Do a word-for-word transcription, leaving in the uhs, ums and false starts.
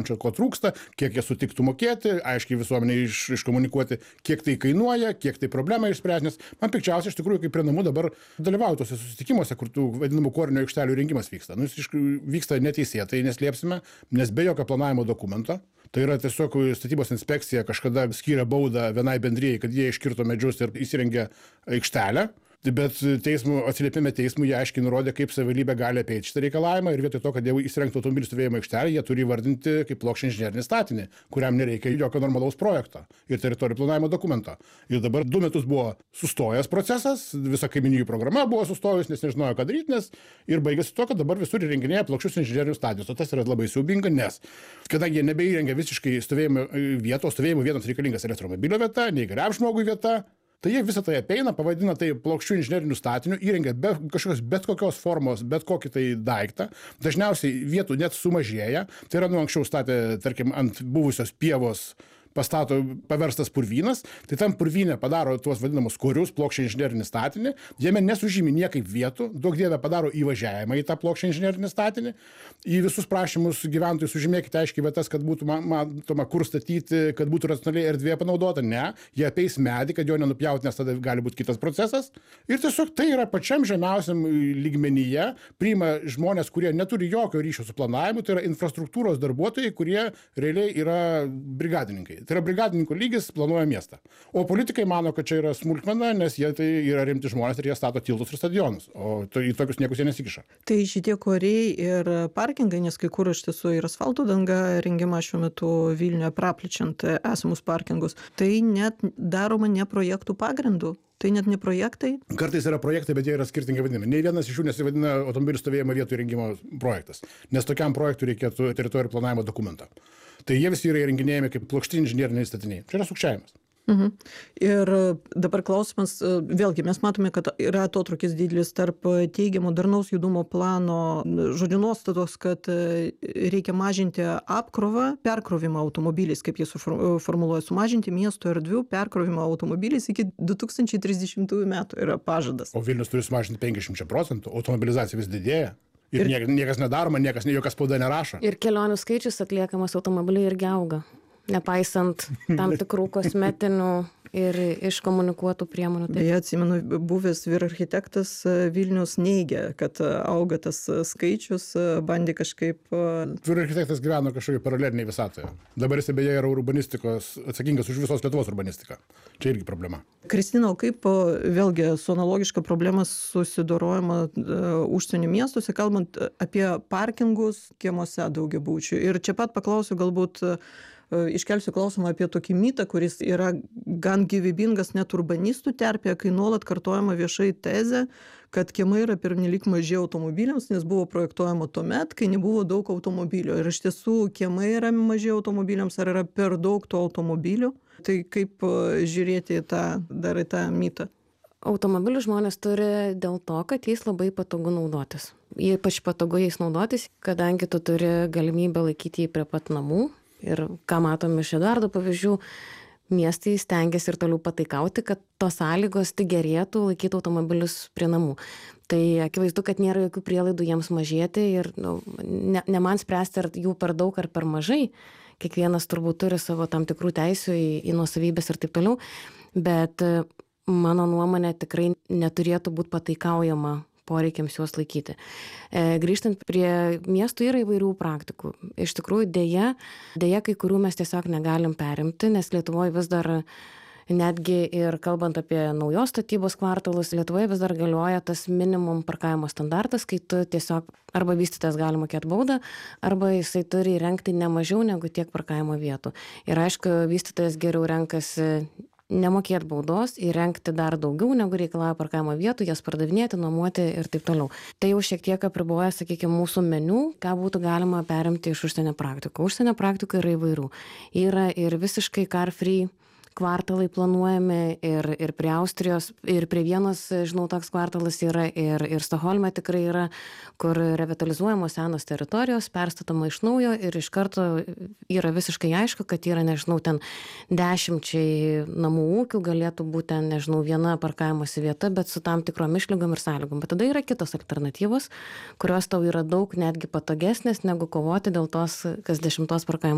čia ko trūksta, kiek jie sutiktų mokėti, aiškiai visuomenė iš, iškomunikuoti, kiek tai kainuoja, kiek tai problemą išspręs, nes man pikčiausia iš tikrųjų, kaip prie namų dabar dalyvauju tose susitikimuose, kur tų vadinamų korinio aikštelių rengimas vyksta. Nu, jis vyksta neteisėtai, neslėpsime, nes be jokio planavimo dokumento. Tai yra tiesiog statybos inspekcija kažkada skyrė baudą vienai bendrijai, kad jie iškirto medžius ir įsirengė aikštelę. Bet teismų, atsiliepime teismų jie aiškiai nurodė, kaip savivaldybė gali apeiti šitą reikalavimą ir vietoj to, kad jau įsirengtų automobilių stovėjimo aikštelę, jie turi įvardinti kaip plokščią inžinerinį statinį, kuriam nereikia jokio normalaus projekto ir teritorijų planavimo dokumento. Ir dabar du metus buvo sustojęs procesas, visa kaimynijų programa buvo sustojus, nes nežinojo, ką daryti, nes ir baigėsi to, kad dabar visur įrenginėja plokščius inžinerinius statinius. O tas yra labai siaubinga, nes kadangi jie nebeįrengia visiškai stovėjimo vietos, stovėjimo vietoms reikalingas elektromobilio vieta, neįgaliam žmogui vieta. Tai jie visą tai apeina, pavadina tai plokščių inžinerinių statinių, įrengia be, kažkokios bet kokios formos, bet kokį tai daiktą. Dažniausiai vietų net sumažėja. Tai yra, nu, anksčiau statė, tarkim, ant buvusios pievos pastato paverstas purvynas, tai tam purvynė padaro tuos vadinamus korius, plokščią inžinerinį statinį, jame nesužymi niekaip vietų, daug dievė padaro įvažiavimą į tą plokščią inžinerinį statinį, į visus prašymus gyventojų sužymėkite aiškiai vietas, kad būtų matoma, kur statyti, kad būtų racionaliai erdvė panaudota. Ne, jie apeis medį, kad jo nenupjauti, nes tada gali būti kitas procesas. Ir tiesiog tai yra pačiam žemiausiam lygmenyje, priima žmonės, kurie neturi jokio ryšio su planavimu, tai yra infrastruktūros darbuotojai, kurie realiai yra brigadininkai. Tai yra brigadininkų lygis, planuoja miestą. O politikai mano, kad čia yra smulkmena, nes jie tai yra rimti žmonės ir jie stato tiltus ir stadionus, o to, į tokius niekus jie nesikiša. Tai šitie koriai ir parkingai, nes kai kur iš tiesų ir asfalto danga rengiama šiuo metu Vilniuje praplečiant esamus parkingus, tai net daroma ne projektų pagrindų. Tai net ne projektai? Kartais yra projektai, bet jie yra skirtingai vadinami. Nei vienas iš jų nesivadina automobilių stovėjimo vietų įrengimo projektas, nes tokiam projektui reikėtų teritorijų planavimo dokumento. Tai jie visi yra įrenginėjami kaip plokšti inžineriniai statiniai. Čia yra sukčiavimas. Mhm. Ir dabar klausimas, vėlgi mes matome, kad yra atotrūkis didelis tarp teigiamo darnaus judumo plano, žodžiu nuostatos, kad reikia mažinti apkrovą, perkrovimą automobiliais, kaip jie suformuluoja, sumažinti miesto erdvių perkrovimą automobiliais iki du tūkstančiai trisdešimtųjų metų yra pažadas. O Vilnius turi sumažinti penkiasdešimt procentų, automobilizacija vis didėja. Ir, ir niekas nedaroma, niekas, jokia spauda nerašo. Ir kelionių skaičius atliekamas automobiliai irgi auga, nepaisant tam tikrų kosmetinių ir iškomunikuotų priemonių. Beje, atsimenu, buvęs vyrarchitektas Vilnius neigia, kad auga tas skaičius, bandė kažkaip... Vyrarchitektas gyveno kažkokiai paraleliniai visatoje. Dabar jis beje yra urbanistikos, atsakingas už visos Lietuvos urbanistiką. Čia irgi problema. Kristina, o kaip vėlgi su analogiška problema susidorojama užsienio miestuose, kalbant apie parkingus kiemuose daugiabučių. Ir čia pat paklausiu galbūt iškelsiu klausimą apie tokį mitą, kuris yra gan gyvybingas net urbanistų terpėje, kai nuolat kartojama viešai tezė, kad kiemai yra pernelyg maži automobiliams, nes buvo projektuojama tuomet, kai nebuvo daug automobilių. Ir iš tiesų kiemai yra maži automobiliams, ar yra per daug tų automobilių? Tai kaip žiūrėti į tą, dar į tą mitą? Automobilių žmonės turi dėl to, kad jais labai patogu naudotis. Ypač patogu jais naudotis, kadangi tu turi galimybę laikyti jį prie pat namų. Ir ką matome iš Eduardo pavyzdžių, miestai stengiasi ir toliau pataikauti, kad tos sąlygos tik gerėtų laikyti automobilius prie namų. Tai akivaizdu, kad nėra jokių prielaidų jiems mažėti ir nu, ne, ne man spręsti, ar jų per daug ar per mažai. Kiekvienas turbūt turi savo tam tikrų teisių į, į nuosavybės ir taip toliau, bet mano nuomonė tikrai neturėtų būti pataikaujama poreikiams juos laikyti. E, grįžtant prie miestų yra įvairių praktikų. Iš tikrųjų, dėja, dėja, kai kurių mes tiesiog negalim perimti, nes Lietuvoje vis dar, netgi ir kalbant apie naujos statybos kvartalus, Lietuvoje vis dar galioja tas minimum parkavimo standartas, kai tu tiesiog arba vystytojas gali mokėti baudą, arba jisai turi įrengti ne mažiau negu tiek parkavimo vietų. Ir aišku, vystytojas geriau renkasi nemokėti baudos, įrengti dar daugiau negu reikalauja parkavimo vietų, jas pardavinėti, nuomoti ir taip toliau. Tai jau šiek tiek apriboja, sakykime, mūsų meniu, ką būtų galima perimti iš užsienio praktikų. Užsienio praktikų yra įvairių. Yra ir visiškai car free kvartalai planuojami ir, ir prie Austrijos, ir prie Vienos, žinau, toks kvartalas yra, ir, ir Stokholme tikrai yra, kur revitalizuojamos senos teritorijos, perstatoma iš naujo ir iš karto yra visiškai aišku, kad yra, nežinau, ten dešimčiai namų ūkių galėtų būti ten, nežinau, viena parkavimosi vieta, bet su tam tikrom išlygom ir sąlygom. Bet tada yra kitos alternatyvos, kurios tau yra daug netgi patogesnės, negu kovoti dėl tos kas dešimtos parkavimo